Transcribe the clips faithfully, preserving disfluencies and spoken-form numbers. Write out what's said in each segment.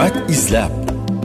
hikmat izlab.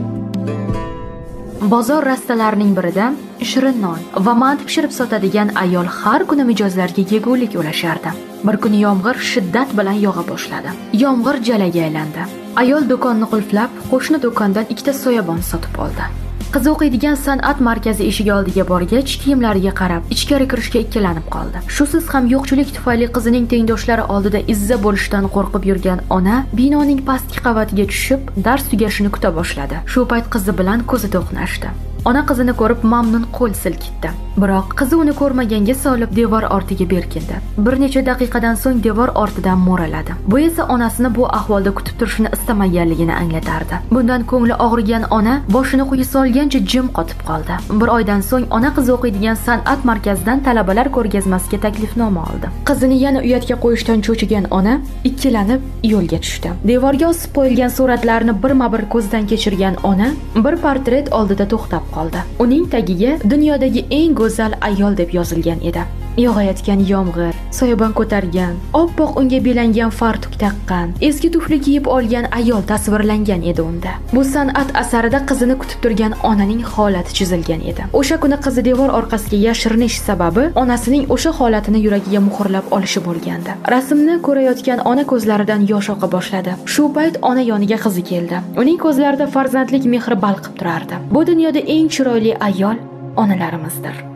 Bozor rastalarining birida shirin non va mant pishirib sotadigan ayol har kuni mijozlarga yegulik ulashardi. Bir kuni yomg'ir shiddat bilan yog'a boshladi. Yomg'ir jalaga aylandi. Ayol do'konni qulflab, qo'shni do'kondan ikkita soyabon sotib oldi. Qizi o'qiydigan san'at markazi eshigi oldiga borgach, kiyimlariga qarab, ichkari kirishga ikkilanib qoldi. Shusiz ham yo'qchilik tufayli qizining tengdoshlari oldida izza bo'lishdan qo'rqib yurgan ona binoning pastki qavatiga tushib, dars tugashini kuta boshladi. Shu payt qizi bilan ko'zi to'qnashdi. Ona qizini ko'rib mamnun qo'l silkitdi. Biroq qizi uni ko'rmaganga solib devor ortiga berkindi. Bir necha daqiqadan so'ng devor ortidan mo'raladi. Bu esa onasini bu ahvolda kutib turishni istamaganligini anglatardi. Bundan ko'ngli og'rigan ona boshini quyi solgancha jim qotib qoldi. Bir oydan so'ng ona qizi o'qiydigan san'at markazidan talabalar ko'rgazmasiga taklifnoma oldi. Qizini yana uyatga qo'yishdan cho'chigan ona ikkilanib yo'lga tushdi. Devorga osib qo'yilgan suratlarni birma-bir ko'zdan kechirgan ona bir portret oldida to'xtab qoldi. Uning tagiga dunyodagi eng go'zal ayol deb yozilgan edi. Yog'ayotgan yomg'ir, soyabon ko'targan, oppoq unga belangan fartuk taqqan, eski tufli kiyib olgan ayol tasvirlangan edi unda. Bu san'at asarida qizini kutib turgan onaning holati chizilgan edi. O'sha kuni qizi devor orqasiga yashirinish sababi onasining o'sha holatini yuragiga muhrlab olishi bo'lgandi. Rasmni ko'rayotgan ona ko'zlaridan yosh oqa boshladi. Shu payt ona yoniga qizi keldi. Uning ko'zlarida farzandlik mehri balqib turardi. Bu dunyoda eng chiroyli ayol onalarimizdir.